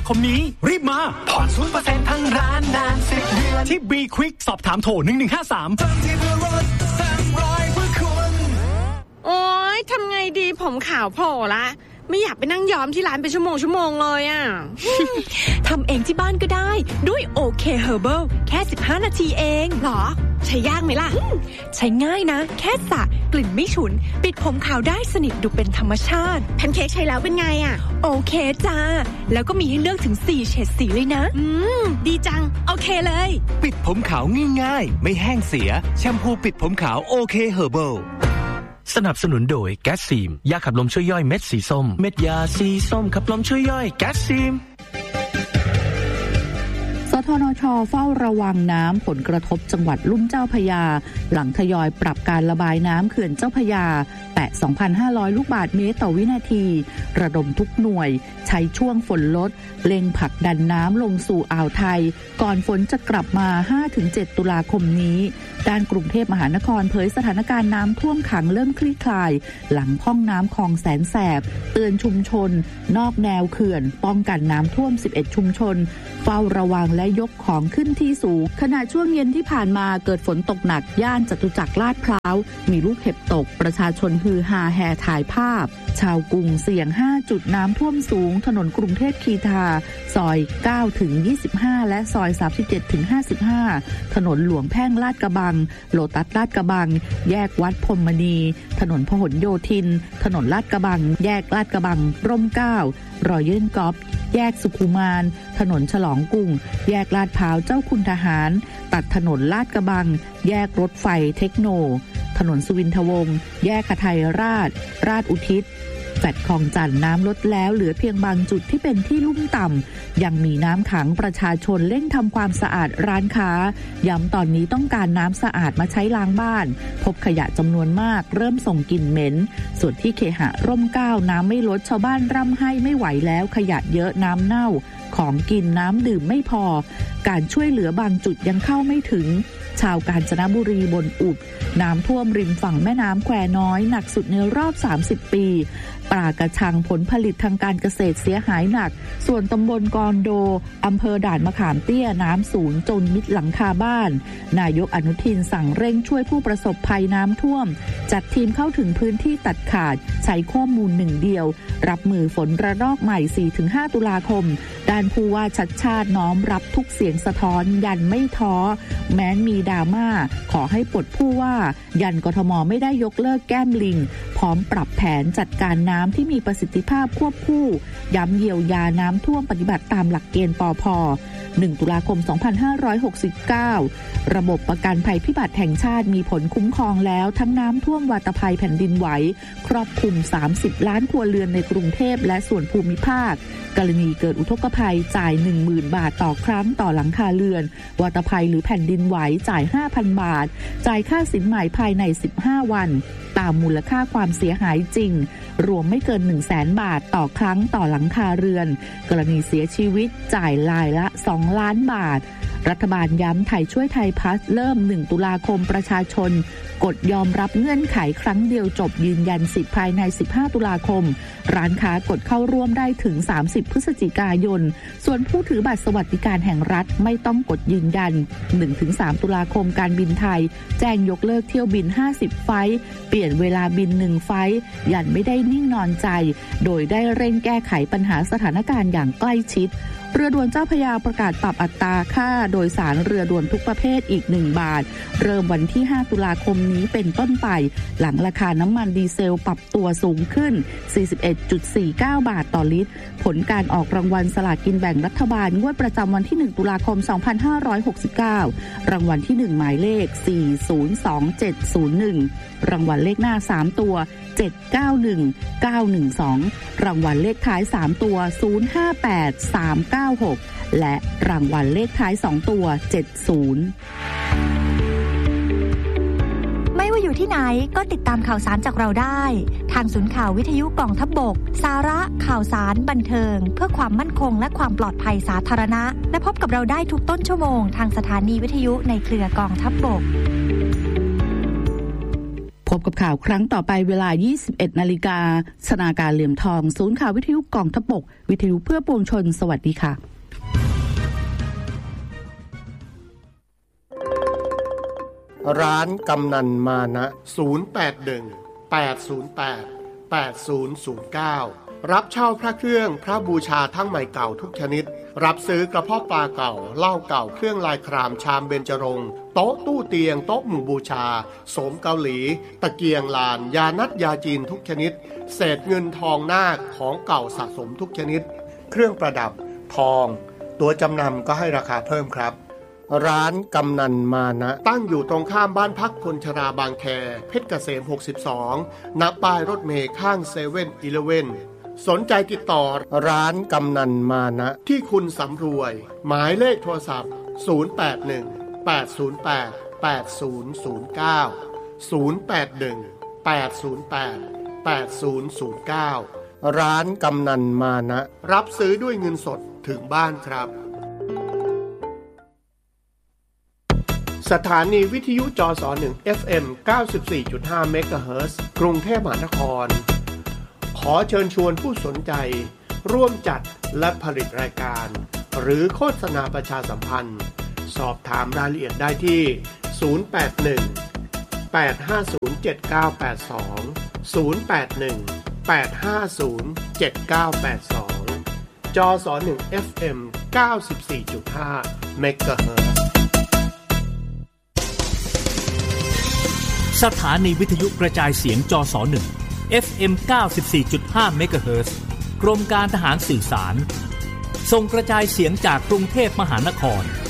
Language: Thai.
คมนี้รีบมาผ่อน 0% ทั้งร้านนาน10 เดือนที่ B Quick สอบถามโทร1153 โอ๊ยทำไงดีผมขาวโผล่ละไม่อยากไปนั่งย้อมที่ร้านเป็นชั่วโมงเลยอ่ะทำเองที่บ้านก็ได้ด้วย OK Herbal แค่15 นาทีเองหรอใช้ยากไหมล่ะใช้ง่ายนะแค่สระกลิ่นไม่ฉุนปิดผมขาวได้สนิทดูเป็นธรรมชาติแพนเค้กใช้แล้วเป็นไงอ่ะโอเคจ้าแล้วก็มีให้เลือกถึง4เฉดสีเลยนะดีจังโอเคเลยปิดผมขาวง่ายๆไม่แห้งเสียแชมพูปิดผมขาว OK Herbal สนับสนุนโดยแก๊สซีมยาขับลมช่วยย่อยเม็ดสีส้มเม็ดยาสีส้มขับลมช่วยย่อยแก๊สซีมสทนช.เฝ้าระวังน้ำผลกระทบจังหวัดลุ่มเจ้าพระยาหลังทยอยปรับการระบายน้ำเขื่อนเจ้าพระยาแตะ 2,500 ลูกบาศก์เมตรต่อวินาทีระดมทุกหน่วยใช้ช่วงฝนลดเร่งผลักดันน้ำลงสู่อ่าวไทยก่อนฝนจะกลับมา 5-7 ตุลาคมนี้ด้านกรุงเทพมหานครเผยสถานการณ์น้ำท่วมขังเริ่มคลี่คลายหลังพ่องน้ำคลองแสนแสบเตือนชุมชนนอกแนวเขื่อนป้องกันน้ำท่วม11ชุมชนเฝ้าระวังและยกของขึ้นที่สูงขณะช่วงเย็นที่ผ่านมาเกิดฝนตกหนักย่านจตุจักรลาดพร้าวมีลูกเห็บตกประชาชนฮือฮาแห่ถ่ายภาพชาวกรุงเสี่ยง5จุดน้ำท่วมสูงถนนกรุงเทพคีทาซอย9-25และซอย37-55ถนนหลวงแพ่งลาดกระบังโลตัสลาดกระบังแยกวัดพรหมมณีถนนพหลโยธินถนนลาดกระบังแยกลาดกระบังร่มเกล้ารอยยื่นกอล์ฟแยกสุขุมารถนนฉลองกรุงแยกลาดพร้าวเจ้าคุณทหารตัดถนนลาดกระบังแยกรถไฟเทคโนถนนสุวินทวงศ์แยกคไทยราชอุทิศแฟลตคลองจันทน์น้ำลดแล้วเหลือเพียงบางจุดที่เป็นที่ลุ่มต่ำยังมีน้ำขังประชาชนเร่งทำความสะอาดร้านค้าย้ำตอนนี้ต้องการน้ำสะอาดมาใช้ล้างบ้านพบขยะจำนวนมากเริ่มส่งกลิ่นเหม็นส่วนที่เคหะร่มเกล้าน้ำไม่ลดชาวบ้านร่ำไห้ไม่ไหวแล้วขยะเยอะน้ำเน่าของกินน้ำดื่มไม่พอการช่วยเหลือบางจุดยังเข้าไม่ถึงชาวกาญจนบุรีบ่นอุบน้ำท่วมริมฝั่งแม่น้ำแควน้อยหนักสุดในรอบ30ปีปลากระชังผลผลิตทางการเกษตรเสียหายหนักส่วนตำบลกอนโดอำเภอด่านมะขามเตี้ยน้ำสูงจนมิดหลังคาบ้านนายกอนุทินสั่งเร่งช่วยผู้ประสบภัยน้ำท่วมจัดทีมเข้าถึงพื้นที่ตัดขาดใช้ข้อมูลหนึ่งเดียวรับมือฝนระลอกใหม่ 4-5 ตุลาคมด้านผู้ว่าชัดชาติน้อมรับทุกเสียงสะท้อนยันไม่ท้อแม้มีดราม่าขอให้ปลดผู้ว่ายันกทมไม่ได้ยกเลิกแก้มลิงพร้อมปรับแผนจัดการน้ำที่มีประสิทธิภาพควบคู่ย้ำเยียวยาน้ำท่วมปฏิบัติตามหลักเกณฑ์ปพ. 1 ตุลาคม 2569 ระบบประกันภัยพิบัติแห่งชาติมีผลคุ้มครองแล้วทั้งน้ำท่วมวาตภัยแผ่นดินไหวครอบคลุม30 ล้านครัวเรือนในกรุงเทพและส่วนภูมิภาคกรณีเกิดอุทกภัยจ่าย 10,000 บาทต่อครั้งต่อหลังคาเรือนวาตภัยหรือแผ่นดินไหวจ่าย 5,000 บาทจ่ายค่าสินใหม่ภายใน15 วันตามมูลค่าความเสียหายจริงรวมไม่เกิน 100,000 บาทต่อครั้งต่อหลังคาเรือนกรณีเสียชีวิตจ่ายรายละ2 ล้านบาทรัฐบาลย้ำไทยช่วยไทยพัฒน์เริ่ม1 ตุลาคมประชาชนกดยอมรับเงื่อนไขครั้งเดียวจบยืนยันสิทธิภายใน15 ตุลาคมร้านค้ากดเข้าร่วมได้ถึง30 พฤศจิกายนส่วนผู้ถือบัตรสวัสดิการแห่งรัฐไม่ต้องกดยืนยัน 1-3 ตุลาคมการบินไทยแจ้งยกเลิกเที่ยวบิน50 ไฟล์เปลี่ยนเวลาบิน1 ไฟล์ยันไม่ได้นิ่งนอนใจโดยได้เร่งแก้ไขปัญหาสถานการณ์อย่างใกล้ชิดเรือด่วนเจ้าพระยาประกาศปรับอัตราค่าโดยสารเรือด่วนทุกประเภทอีก1 บาทเริ่มวันที่5 ตุลาคมนี้เป็นต้นไปหลังราคาน้ำมันดีเซลปรับตัวสูงขึ้น 41.49 บาทต่อลิตรผลการออกรางวัลสลากกินแบ่งรัฐบาลงวดประจำวันที่1 ตุลาคม 2569รางวัลที่1หมายเลข402701รางวัลเลขหน้า3ตัว791912รางวัลเลขท้าย3ตัว058396และรางวัลเลขท้าย2ตัว70 ไม่ว่าอยู่ที่ไหนก็ติดตามข่าวสารจากเราได้ทางศูนย์ข่าววิทยุกองทัพบกสาระข่าวสารบันเทิงเพื่อความมั่นคงและความปลอดภัยสาธารณะและพบกับเราได้ทุกต้นชั่วโมงทางสถานีวิทยุในเครือกองทัพบกผพบกับข่าวครั้งต่อไปเวลา 21 นาฬิกาสนาการเหลี่ยมทองศูนย์ข่าววิทยุกองทัพบกวิทยุเพื่อปวงชนสวัสดีค่ะร้านกำนันมานะ081-808-8009รับเช่าพระเครื่องพระบูชาทั้งใหม่เก่าทุกชนิดรับซื้อกระเพาะปลาเก่าเหล้าเก่าเครื่องลายครามชามเบญจรงค์โต๊ะตู้เตียงโต๊ะหมู่บูชาโสมเกาหลีตะเกียงลานยานัดยาจีนทุกชนิดเศษเงินทองนาคของเก่าสะสมทุกชนิดเครื่องประดับทองตัวจำนำก็ให้ราคาเพิ่มครับร้านกำนันมานะตั้งอยู่ตรงข้ามบ้านพักคนชราบางแคเพชรเกษม62ณป้ายรถเมล์ข้าง7-Elevenสนใจติดต่อร้านกำนันมานะที่คุณสำรวยหมายเลขโทรศัพท์081-808-8009 ร้านกำนันมานะรับซื้อด้วยเงินสดถึงบ้านครับสถานีวิทยุจส1 FM 94.5 เมกะเฮิรตซ์กรุงเทพมหานครขอเชิญชวนผู้สนใจร่วมจัดและผลิตรายการหรือโฆษณาประชาสัมพันธ์สอบถามรายละเอียดได้ที่081-850-7982 081-850-7982 จส1 FM 94.5 เมกะเฮิรตซ์สถานีวิทยุกระจายเสียงจส1 FM 94.5 เมกะเฮิรตซ์กรมการทหารสื่อสารส่งกระจายเสียงจากกรุงเทพมหานคร